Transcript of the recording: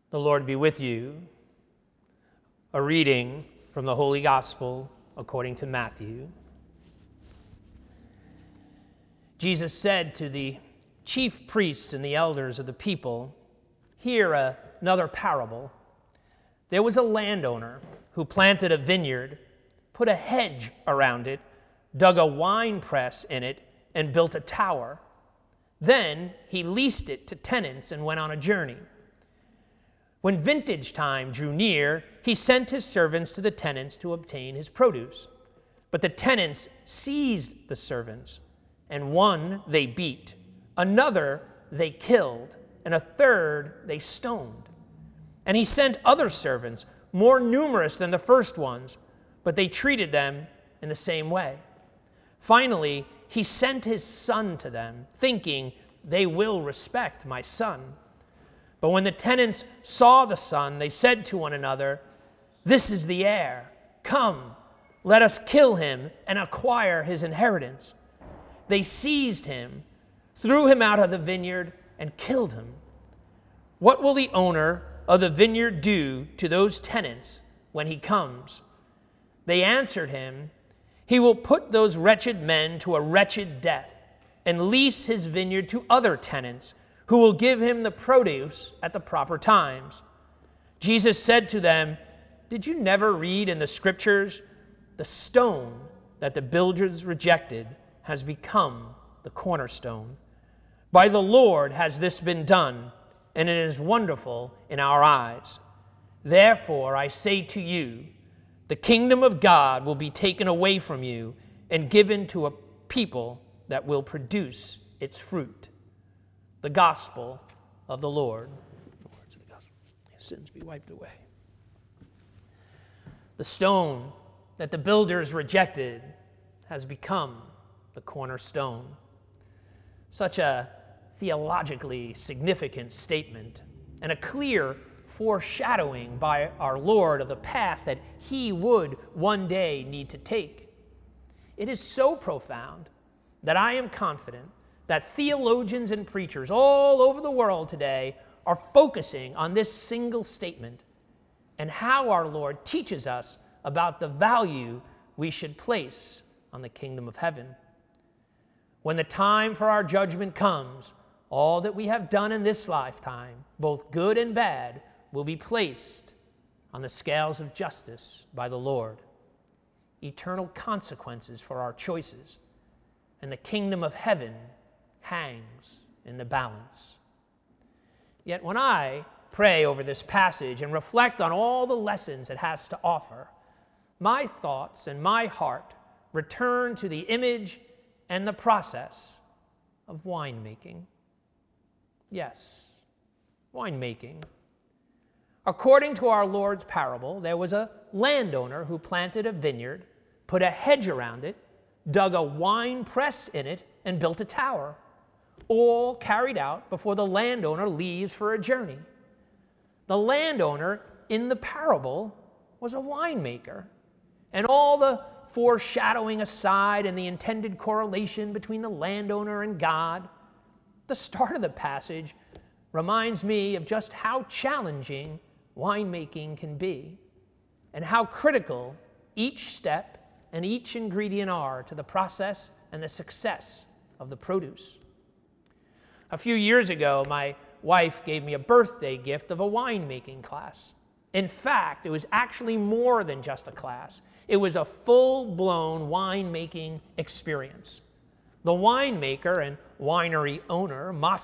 The Lord be with you. A reading from the Holy Gospel according to Matthew. Jesus said to the chief priests and the elders of the people, "Hear another parable. There was a landowner who planted a vineyard, put a hedge around it, dug a wine press in it, and built a tower. Then he leased it to tenants and went on a journey. When vintage time drew near, he sent his servants to the tenants to obtain his produce. But the tenants seized the servants, and one they beat, another they killed, and a third they stoned. And he sent other servants, more numerous than the first ones, but they treated them in the same way. Finally, he sent his son to them, thinking, 'They will respect my son.' But when the tenants saw the son, they said to one another, 'This is the heir. Come, let us kill him and acquire his inheritance.' They seized him, threw him out of the vineyard, and killed him. What will the owner of the vineyard do to those tenants when he comes?" They answered him, "He will put those wretched men to a wretched death and lease his vineyard to other tenants who will give him the produce at the proper times." Jesus said to them, "Did you never read in the scriptures, 'The stone that the builders rejected has become the cornerstone'? By the Lord has this been done, and it is wonderful in our eyes. Therefore I say to you, the kingdom of God will be taken away from you and given to a people that will produce its fruit." The gospel of the Lord. The words of the gospel. Your sins be wiped away. The stone that the builders rejected has become the cornerstone. Such a theologically significant statement and a clear foreshadowing by our Lord of the path that he would one day need to take. It is so profound that I am confident that theologians and preachers all over the world today are focusing on this single statement and how our Lord teaches us about the value we should place on the kingdom of heaven. When the time for our judgment comes, all that we have done in this lifetime, both good and bad, will be placed on the scales of justice by the Lord. Eternal consequences for our choices, and the kingdom of heaven hangs in the balance. Yet when I pray over this passage and reflect on all the lessons it has to offer, my thoughts and my heart return to the image and the process of winemaking. Yes, winemaking. According to our Lord's parable, there was a landowner who planted a vineyard, put a hedge around it, dug a wine press in it, and built a tower, all carried out before the landowner leaves for a journey. The landowner in the parable was a winemaker, and all the foreshadowing aside and the intended correlation between the landowner and God, the start of the passage reminds me of just how challenging winemaking can be and how critical each step and each ingredient are to the process and the success of the produce. A few years ago, my wife gave me a birthday gift of a winemaking class. In fact, it was actually more than just a class. It was a full-blown winemaking experience. The winemaker and winery owner,